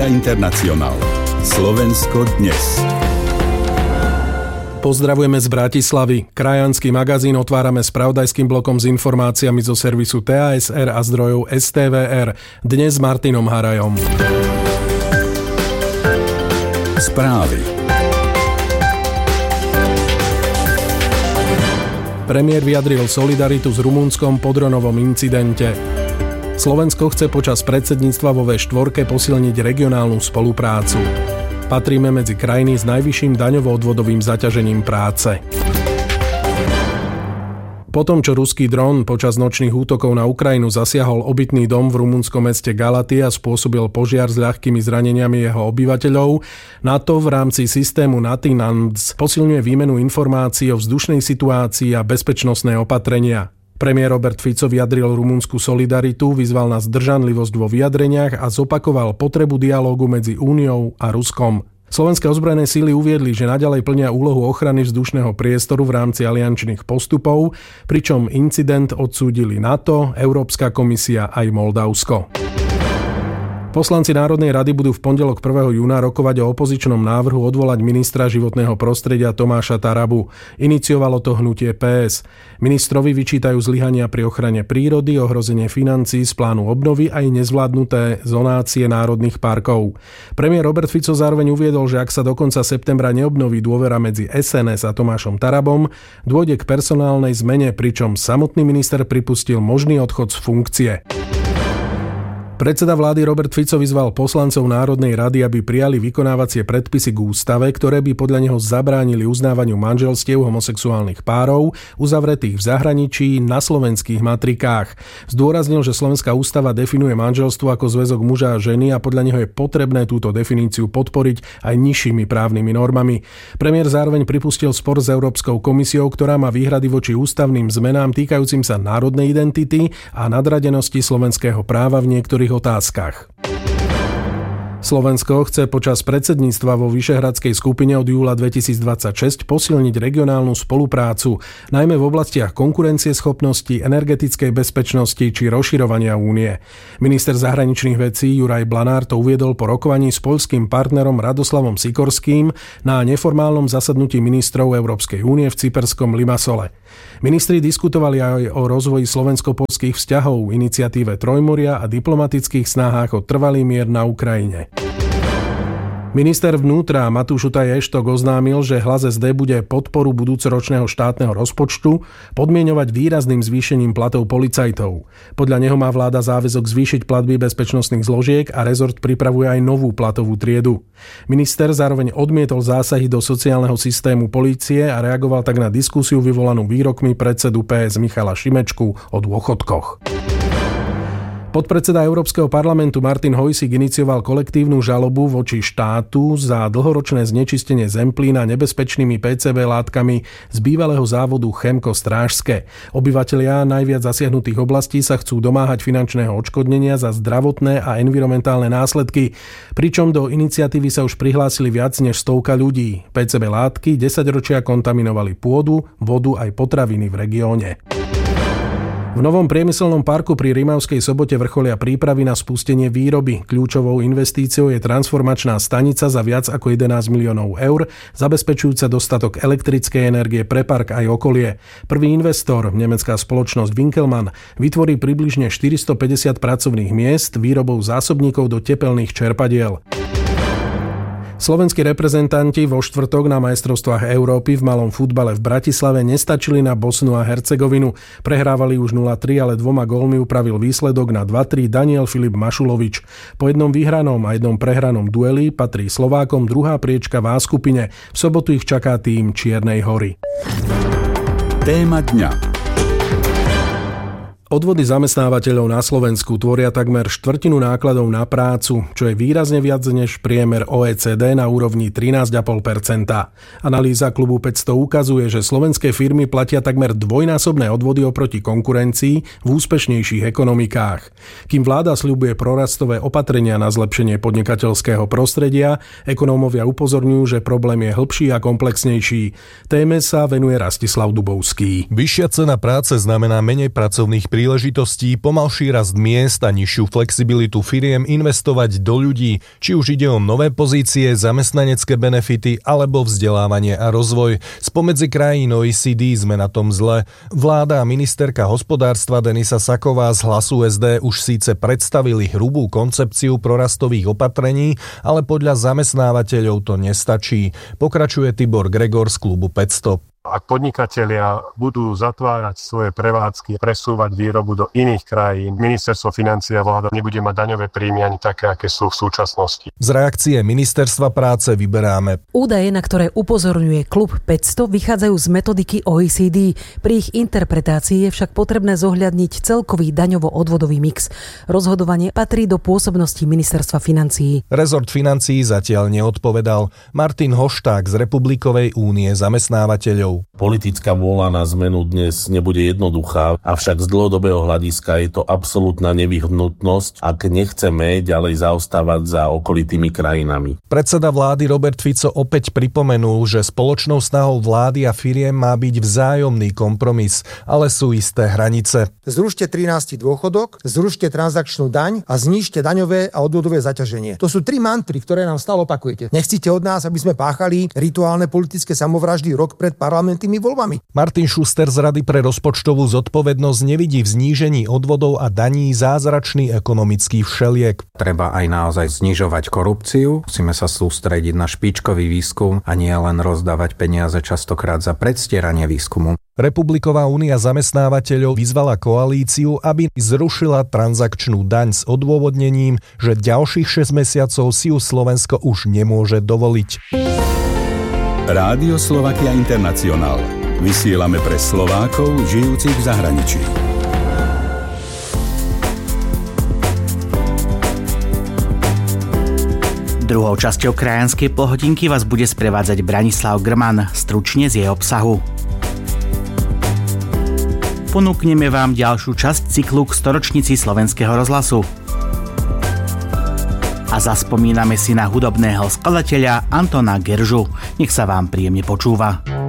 Internacionál. Slovensko dnes. Pozdravujeme z Bratislavy. Krajanský magazín otvárame spravodajským blokom s informáciami zo servisu TASR a zdrojov STVR. Dnes s Martinom Harajom. Správy. Premiér vyjadril solidaritu s Rumunskom po dronovom incidente. Slovensko chce počas predsedníctva vo V4 posilniť regionálnu spoluprácu. Patríme medzi krajiny s najvyšším daňovo-odvodovým zaťažením práce. Potom, čo ruský dron počas nočných útokov na Ukrajinu zasiahol obytný dom v rumunskom meste Galatia a spôsobil požiar s ľahkými zraneniami jeho obyvateľov, NATO v rámci systému NATINANDS posilňuje výmenu informácií o vzdušnej situácii a bezpečnostné opatrenia. Premiér Robert Fico vyjadril rumunskú solidaritu, vyzval na zdržanlivosť vo vyjadreniach a zopakoval potrebu dialógu medzi Úniou a Ruskom. Slovenské ozbrojené síly uviedli, že naďalej plnia úlohu ochrany vzdušného priestoru v rámci aliančných postupov, pričom incident odsúdili NATO, Európska komisia aj Moldavsko. Poslanci Národnej rady budú v pondelok 1. júna rokovať o opozičnom návrhu odvolať ministra životného prostredia Tomáša Tarabu. Iniciovalo to hnutie PS. Ministrovi vyčítajú zlyhania pri ochrane prírody, ohrozenie financií z plánu obnovy aj nezvládnuté zonácie národných parkov. Premiér Robert Fico zároveň uviedol, že ak sa do konca septembra neobnoví dôvera medzi SNS a Tomášom Tarabom, dôjde k personálnej zmene, pričom samotný minister pripustil možný odchod z funkcie. Predseda vlády Robert Fico vyzval poslancov Národnej rady, aby prijali vykonávacie predpisy k ústave, ktoré by podľa neho zabránili uznávaniu manželstiev homosexuálnych párov uzavretých v zahraničí na slovenských matrikách. Zdôraznil, že slovenská ústava definuje manželstvo ako zväzok muža a ženy a podľa neho je potrebné túto definíciu podporiť aj nižšími právnymi normami. Premiér zároveň pripustil spor s Európskou komisiou, ktorá má výhrady voči ústavným zmenám týkajúcim sa národnej identity a nadradenosti slovenského práva v niektorých otázkach. Slovensko chce počas predsedníctva vo Vyšehradskej skupine od júla 2026 posilniť regionálnu spoluprácu, najmä v oblastiach konkurencieschopnosti, energetickej bezpečnosti či rozširovania únie. Minister zahraničných vecí Juraj Blanár to uviedol po rokovaní s poľským partnerom Radoslavom Sikorským na neformálnom zasadnutí ministrov Európskej únie v cyperskom Limassole. Ministri diskutovali aj o rozvoji slovensko-poľských vzťahov, iniciatíve Trojmoria a diplomatických snahách o trvalý mier na Ukrajine. Minister vnútra Matúš Utaj Eštok oznámil, že Hlas SD bude podporu budúcoročného štátneho rozpočtu podmieňovať výrazným zvýšením platov policajtov. Podľa neho má vláda záväzok zvýšiť platby bezpečnostných zložiek a rezort pripravuje aj novú platovú triedu. Minister zároveň odmietol zásahy do sociálneho systému polície a reagoval tak na diskusiu vyvolanú výrokmi predsedu PS Michala Šimečku o dôchodkoch. Podpredseda Európskeho parlamentu Martin Hojsík inicioval kolektívnu žalobu voči štátu za dlhoročné znečistenie Zemplína nebezpečnými PCB látkami z bývalého závodu Chemko Strážske. Obyvatelia najviac zasiahnutých oblastí sa chcú domáhať finančného odškodnenia za zdravotné a environmentálne následky, pričom do iniciatívy sa už prihlásili viac než 100 ľudí. PCB látky 10 ročia kontaminovali pôdu, vodu aj potraviny v regióne. V novom priemyselnom parku pri Rimavskej Sobote vrcholia prípravy na spustenie výroby. Kľúčovou investíciou je transformačná stanica za viac ako 11 miliónov eur, zabezpečujúca dostatok elektrickej energie pre park aj okolie. Prvý investor, nemecká spoločnosť Winkelmann, vytvorí približne 450 pracovných miest výrobou zásobníkov do tepelných čerpadiel. Slovenskí reprezentanti vo štvrtok na majstrovstvách Európy v malom futbale v Bratislave nestačili na Bosnu a Hercegovinu. Prehrávali už 0-3, ale 2 gólmi upravil výsledok na 2-3 Daniel Filip Mašulovič. Po jednom vyhranom a jednom prehranom dueli patrí Slovákom druhá priečka v A skupine. V sobotu ich čaká tým Čiernej Hory. Téma dňa. Odvody zamestnávateľov na Slovensku tvoria takmer štvrtinu nákladov na prácu, čo je výrazne viac než priemer OECD na úrovni 13,5%. Analýza klubu 500 ukazuje, že slovenské firmy platia takmer dvojnásobné odvody oproti konkurencii v úspešnejších ekonomikách. Kým vláda sľubuje prorastové opatrenia na zlepšenie podnikateľského prostredia, ekonómovia upozorňujú, že problém je hĺbší a komplexnejší. Téme sa venuje Rastislav Dubovský. Vyššia cena práce znamená menej pracovných príležitostí príležitostí, pomalší rast miest a nižšiu flexibilitu firiem investovať do ľudí, či už ide o nové pozície, zamestnanecké benefity alebo vzdelávanie a rozvoj. Spomedzi krajín OECD sme na tom zle. Vláda a ministerka hospodárstva Denisa Saková z Hlasu SD už síce predstavili hrubú koncepciu prorastových opatrení, ale podľa zamestnávateľov to nestačí. Pokračuje Tibor Gregor z klubu 500. Ak podnikatelia budú zatvárať svoje prevádzky, presúvať výrobu do iných krajín, ministerstvo financií a vláda nebude mať daňové príjmy ani také, aké sú v súčasnosti. Z reakcie ministerstva práce vyberáme. Údaje, na ktoré upozorňuje klub 500, vychádzajú z metodiky OECD. Pri ich interpretácii je však potrebné zohľadniť celkový daňovo-odvodový mix. Rozhodovanie patrí do pôsobnosti ministerstva financií. Rezort financií zatiaľ neodpovedal. Martin Hošták z Republikovej únie zamestnávateľov. Politická vôľa na zmenu dnes nebude jednoduchá, avšak z dlhodobého hľadiska je to absolútna nevyhnutnosť, ak nechceme ďalej zaostávať za okolitými krajinami. Predseda vlády Robert Fico opäť pripomenul, že spoločnou snahou vlády a firiem má byť vzájomný kompromis, ale sú isté hranice. Zrušte 13. dôchodok, zrušte transakčnú daň a znížte daňové a odvodové zaťaženie. To sú 3 mantry, ktoré nám stále opakujete. Nechcete od nás, aby sme páchali rituálne politické samovraždy rok pred parlamentnými voľbami. Martin Schuster z Rady pre rozpočtovú zodpovednosť nevidí v znížení odvodov a daní zázračný ekonomický všeliek. Treba aj naozaj znižovať korupciu, musíme sa sústrediť na špičkový výskum a nie len rozdávať peniaze častokrát za predstieranie výskumu. Republiková únia zamestnávateľov vyzvala koalíciu, aby zrušila transakčnú daň s odôvodnením, že ďalších 6 mesiacov si ju Slovensko už nemôže dovoliť. Rádio Slovakia International. Vysielame pre Slovákov žijúcich v zahraničí. Druhou časťou krajanskej polhodinky vás bude sprevádzať Branislav Grman, stručne z jej obsahu. Ponúkneme vám ďalšiu časť cyklu k storočnici Slovenského rozhlasu. A zaspomíname si na hudobného skladateľa Antona Geržu. Nech sa vám príjemne počúva.